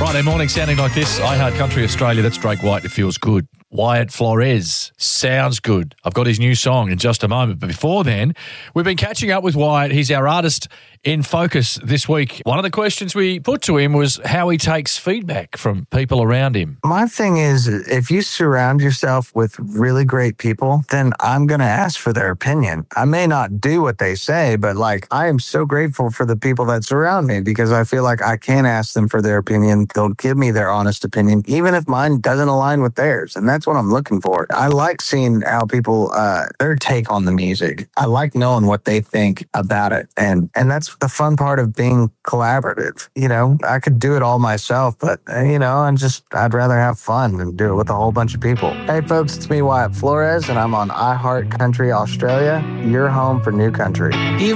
Friday morning sounding like this. I Heart Country Australia. That's Drake White. It feels good. Wyatt Flores. Sounds good. I've got his new song in just a moment. But before then, we've been catching up with Wyatt. He's our artist in focus this week. One of the questions we put to him was how he takes feedback from people around him. My thing is, if you surround yourself with really great people, then I'm going to ask for their opinion. I may not do what they say, but I am so grateful for the people that surround me because I feel like I can ask them for their opinion. They'll give me their honest opinion, even if mine doesn't align with theirs. And that's what I'm looking for. I like seeing how people, their take on the music. I like knowing what they think about it. And that's the fun part of being collaborative. I could do it all myself, but, I'd rather have fun than do it with a whole bunch of people. Hey, folks, it's me, Wyatt Flores, and I'm on I Heart Country Australia, your home for new country.